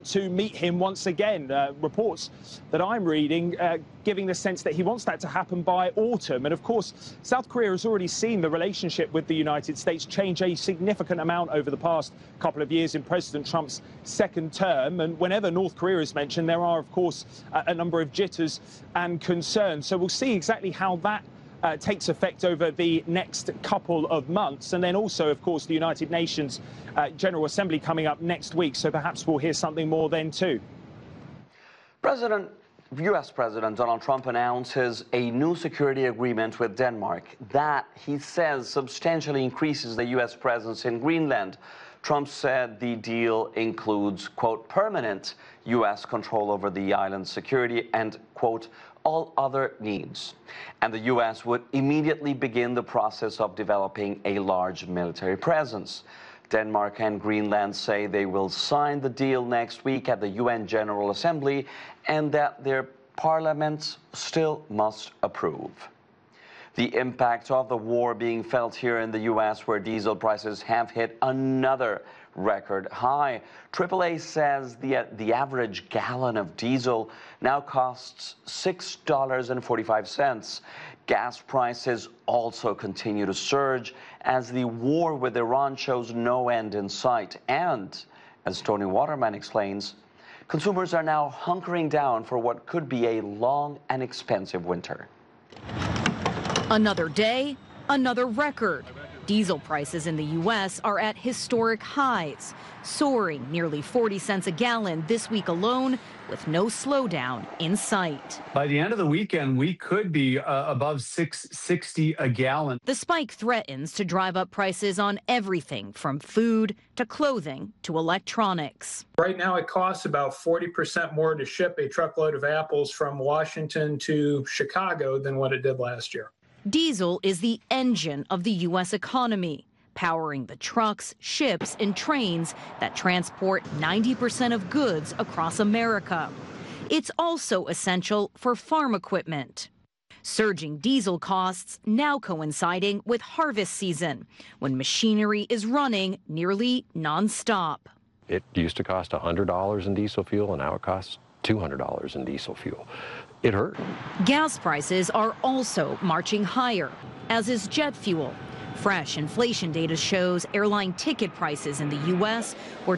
to meet him once again. Reports that I'm reading giving the sense that he wants that to happen by autumn. And of course, South Korea has already seen the relationship with the United States change a significant amount over the past couple of years in President Trump's second term. And whenever North Korea is mentioned, there are, of course, a number of jitters and concerns. So we'll see exactly how that takes effect over the next couple of months. And then also, of course, the United Nations General Assembly coming up next week. So perhaps we'll hear something more then too. U.S. President Donald Trump announces a new security agreement with Denmark that, he says, substantially increases the U.S. presence in Greenland. Trump said the deal includes, quote, permanent U.S. control over the island's security and, quote, all other needs. And the U.S. would immediately begin the process of developing a large military presence. Denmark and Greenland say they will sign the deal next week at the UN General Assembly and that their parliaments still must approve. The impact of the war being felt here in the U.S., where diesel prices have hit another record high. AAA says the average gallon of diesel now costs $6.45. Gas prices also continue to surge as the war with Iran shows no end in sight. And, as Tony Waterman explains, consumers are now hunkering down for what could be a long and expensive winter. Another day, another record. Diesel prices in the U.S. are at historic highs, soaring nearly 40 cents a gallon this week alone, with no slowdown in sight. By the end of the weekend, we could be above $6.60 a gallon. The spike threatens to drive up prices on everything from food to clothing to electronics. Right now, it costs about 40% more to ship a truckload of apples from Washington to Chicago than what it did last year. Diesel is the engine of the U.S. economy, powering the trucks, ships, and trains that transport 90% of goods across America. It's also essential for farm equipment. Surging diesel costs now coinciding with harvest season, when machinery is running nearly nonstop. It used to cost $100 in diesel fuel, and now it costs $200 in diesel fuel. It hurt. Gas prices are also marching higher, as is jet fuel. Fresh inflation data shows airline ticket prices in the U.S. were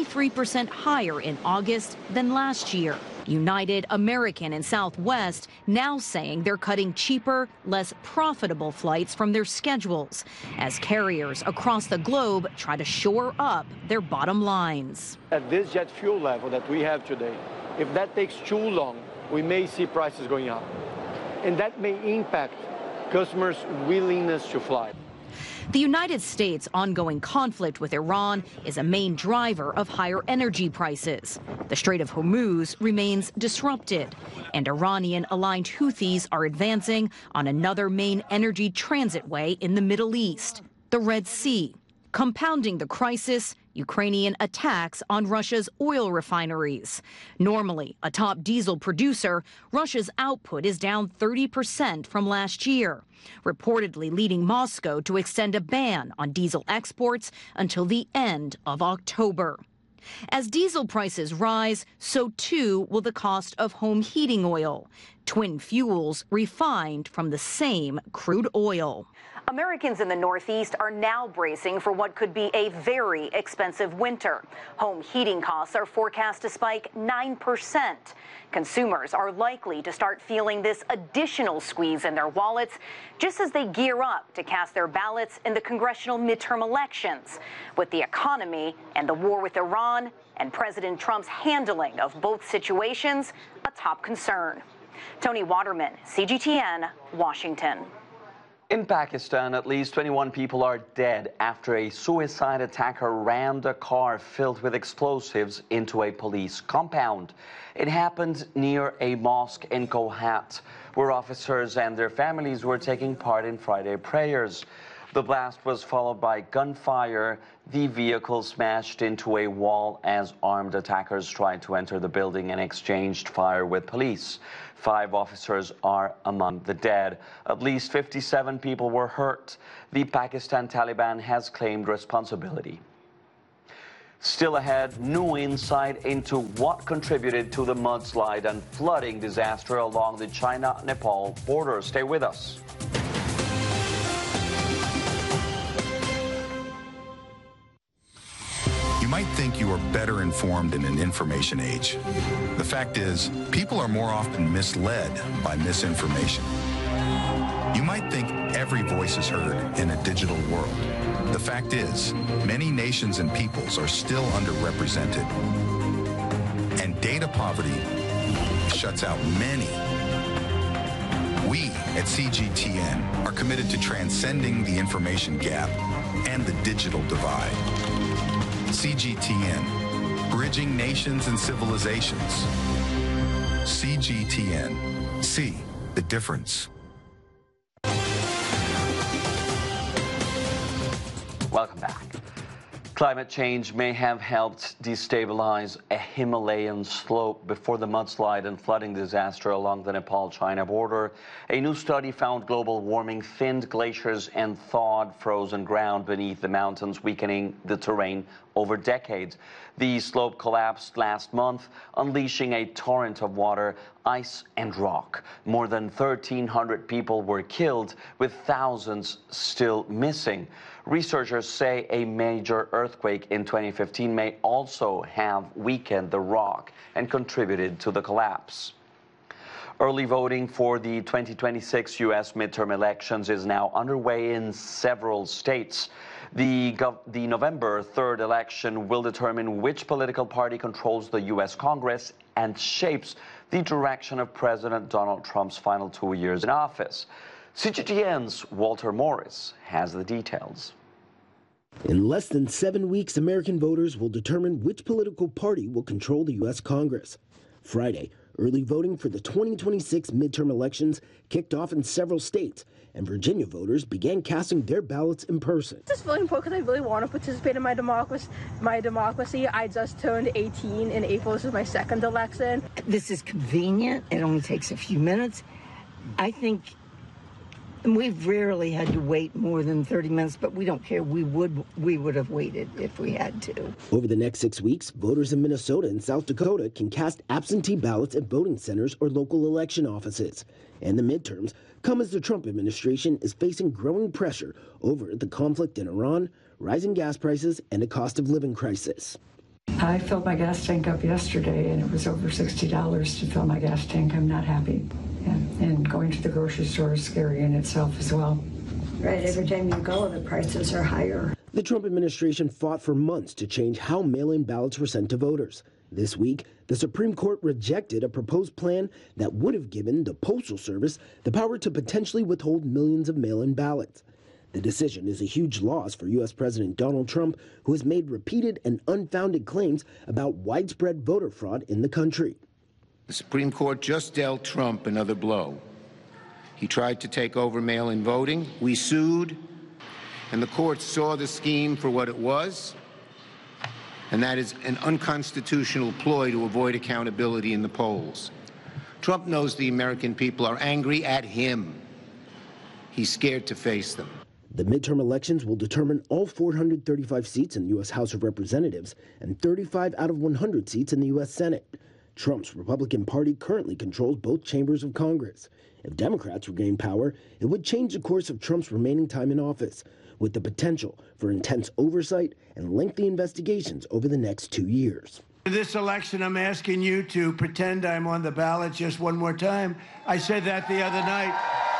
23% higher in August than last year. United, American, and Southwest now saying they're cutting cheaper, less profitable flights from their schedules as carriers across the globe try to shore up their bottom lines. At this jet fuel level that we have today, if that takes too long, we may see prices going up. And that may impact customers' willingness to fly. The United States' ongoing conflict with Iran is a main driver of higher energy prices. The Strait of Hormuz remains disrupted, and Iranian-aligned Houthis are advancing on another main energy transit way in the Middle East, the Red Sea. Compounding the crisis, Ukrainian attacks on Russia's oil refineries. Normally a top diesel producer, Russia's output is down 30% from last year, reportedly leading Moscow to extend a ban on diesel exports until the end of October. As diesel prices rise, so too will the cost of home heating oil, twin fuels refined from the same crude oil. Americans in the Northeast are now bracing for what could be a very expensive winter. Home heating costs are forecast to spike 9%. Consumers are likely to start feeling this additional squeeze in their wallets just as they gear up to cast their ballots in the congressional midterm elections, with the economy and the war with Iran and President Trump's handling of both situations a top concern. Tony Waterman, CGTN, Washington. In Pakistan, at least 21 people are dead after a suicide attacker rammed a car filled with explosives into a police compound. It happened near a mosque in Kohat, where officers and their families were taking part in Friday prayers. The blast was followed by gunfire. The vehicle smashed into a wall as armed attackers tried to enter the building and exchanged fire with police. 5 officers are among the dead. At least 57 people were hurt. The Pakistan Taliban has claimed responsibility. Still ahead, new insight into what contributed to the mudslide and flooding disaster along the China-Nepal border. Stay with us. You might think you are better informed in an information age. The fact is, people are more often misled by misinformation. You might think every voice is heard in a digital world. The fact is, many nations and peoples are still underrepresented. And data poverty shuts out many. We at CGTN are committed to transcending the information gap and the digital divide. CGTN, bridging nations and civilizations. CGTN, see the difference. Welcome back. Climate change may have helped destabilize a Himalayan slope before the mudslide and flooding disaster along the Nepal-China border. A new study found global warming thinned glaciers and thawed frozen ground beneath the mountains, weakening the terrain over decades. The slope collapsed last month, unleashing a torrent of water, ice, and rock. More than 1,300 people were killed, with thousands still missing. Researchers say a major earthquake in 2015 may also have weakened the rock and contributed to the collapse. Early voting for the 2026 U.S. midterm elections is now underway in several states. The November 3rd election will determine which political party controls the U.S. Congress and shapes the direction of President Donald Trump's final 2 years in office. CGTN's Walter Morris has the details. In less than 7 weeks, American voters will determine which political party will control the U.S. Congress. Friday, early voting for the 2026 midterm elections kicked off in several states, and Virginia voters began casting their ballots in person. This is really important because I really want to participate in my democracy. I just turned 18 in April. This is my second election. This is convenient. It only takes a few minutes. I think we've rarely had to wait more than 30 minutes, but we don't care. We would have waited if we had to. Over the next 6 weeks, voters in Minnesota and South Dakota can cast absentee ballots at voting centers or local election offices. And the midterms come as the Trump administration is facing growing pressure over the conflict in Iran, rising gas prices, and a cost of living crisis. I filled my gas tank up yesterday, and it was over $60 to fill my gas tank. I'm not happy. And going to the grocery store is scary in itself as well. Right, every time you go, the prices are higher. The Trump administration fought for months to change how mail-in ballots were sent to voters. This week, the Supreme Court rejected a proposed plan that would have given the Postal Service the power to potentially withhold millions of mail-in ballots. The decision is a huge loss for U.S. President Donald Trump, who has made repeated and unfounded claims about widespread voter fraud in the country. The Supreme Court just dealt Trump another blow. He tried to take over mail-in voting. We sued, and the court saw the scheme for what it was, and that is an unconstitutional ploy to avoid accountability in the polls. Trump knows the American people are angry at him. He's scared to face them. The midterm elections will determine all 435 seats in the U.S. House of Representatives and 35 out of 100 seats in the U.S. Senate. Trump's Republican Party currently controls both chambers of Congress. If Democrats regain power, it would change the course of Trump's remaining time in office, with the potential for intense oversight and lengthy investigations over the next 2 years. For this election, I'm asking you to pretend I'm on the ballot just one more time. I said that the other night.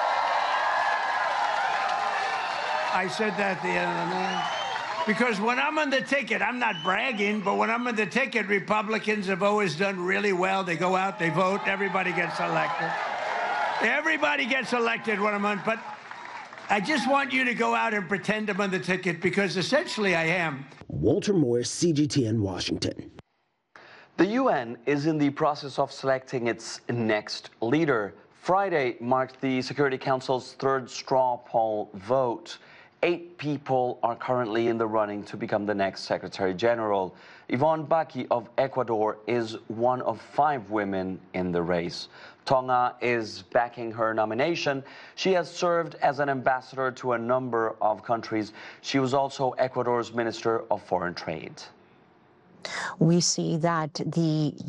Because when I'm on the ticket, I'm not bragging, but when I'm on the ticket, Republicans have always done really well. They go out, they vote, everybody gets elected. Everybody gets elected when I'm on, but I just want you to go out and pretend I'm on the ticket, because essentially I am. Walter Morris, CGTN, Washington. The UN is in the process of selecting its next leader. Friday marked the Security Council's third straw poll vote. 8 people are currently in the running to become the next Secretary General. Ivonne Baki of Ecuador is one of 5 women in the race. Tonga is backing her nomination. She has served as an ambassador to a number of countries. She was also Ecuador's Minister of Foreign Trade. We see that the